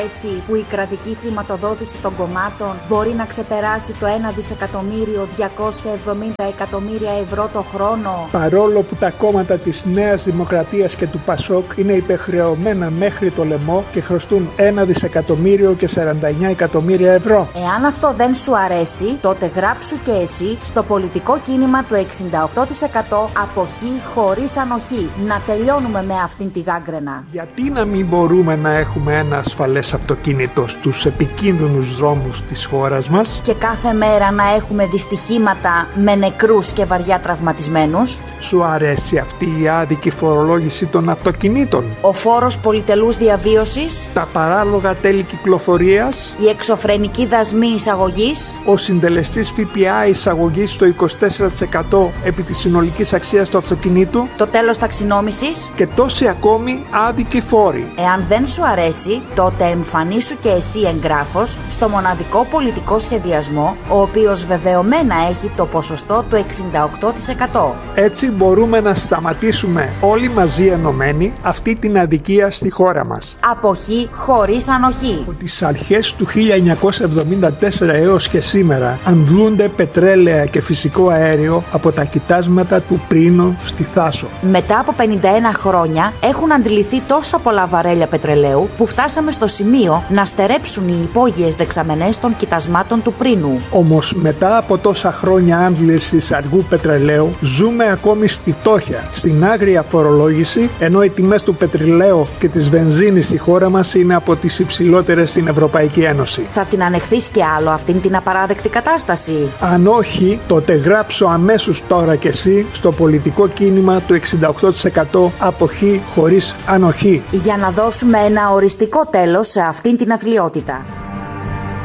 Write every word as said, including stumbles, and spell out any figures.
αρέσει που η κρατική χρηματοδότηση των κομμάτων μπορεί να ξεπεράσει το ένα δισεκατομμύριο διακόσια εβδομήντα εκατομμύρια ευρώ το χρόνο? Παρόλο που τα κόμματα της Νέας Δημοκρατίας και του Πασόκ είναι υπερχρεωμένα μέχρι το λαιμό και χρωστούν ένα δισεκατομμύριο και σαράντα εννέα εκατομμύρια ευρώ. Εάν αυτό δεν σου αρέσει, τότε γράψου και εσύ στο πολιτικό κίνημα του εξήντα οκτώ τοις εκατό αποχή χωρίς ανοχή. Να τελειώνουμε με αυτήν τη γάγκρενα. Γιατί να μην μπορούμε να έχουμε ένα ασφαλές αυτοκίνητο στους επικίνδυνους δρόμους της χώρας μας και κάθε μέρα να έχουμε δυστυχήματα με νεκρούς και βαριά τραυματισμένους? Σου αρέσει αυτή η άδικη φορολόγηση των αυτοκινήτων? Ο φόρος πολυτελούς διαβίωσης? Τα παράλογα τέλη κυκλοφορίας? Η εξωφρενική δασμή εισαγωγής? Ο συντελεστής ΦΠΑ εισαγωγής στο είκοσι τέσσερα τοις εκατό επί της συνολικής αξίας του αυτοκινήτου? Το τέλος ταξινόμησης? Και τόσοι ακόμη άδικοι φόροι. Εάν δεν σου αρέσει, τότε εμφανίσου και εσύ εγγράφος στο μοναδικό πολιτικό σχεδιασμό, ο οποίος βεβαιωμένα έχει το ποσοστό του εξήντα οκτώ τοις εκατό. Έτσι μπορούμε να σταματήσουμε όλοι μαζί ενωμένοι αυτή την αδικία στη χώρα μας. Αποχή χωρίς ανοχή. Από τις αρχές του χίλια εννιακόσια εβδομήντα τέσσερα έως και σήμερα αντλούνται πετρέλαια και φυσικό αέριο από τα κοιτάσματα του Πρίνου στη Θάσο. Μετά από πενήντα ένα χρόνια έχουν αντιληφθεί τόσα πολλά βαρέλια πετρελαίου που φτάσαμε στο σημείο να στερέψουν οι υπόγειες δεξαμενές των κοιτασμάτων του Πρίνου. Όμως μετά από τόσα χρόνια άντλησης αργού πετρελαίου ζούμε ακόμη στη φτώχεια, στην άγρια φορολόγηση, ενώ οι τιμές του πετρελαίου και της βενζίνης στη χώρα μας είναι από τις υψηλότερες στην Ευρωπαϊκή Ένωση. Θα την ανεχθείς και άλλο αυτήν την απαράδεκτη κατάσταση? Αν όχι, τότε γράψω αμέσως τώρα και εσύ στο πολιτικό κίνημα του εξήντα οκτώ τοις εκατό αποχή χωρίς ανοχή. Για να δώσουμε ένα οριστικό τέλος σε αυτήν την αθλιότητα.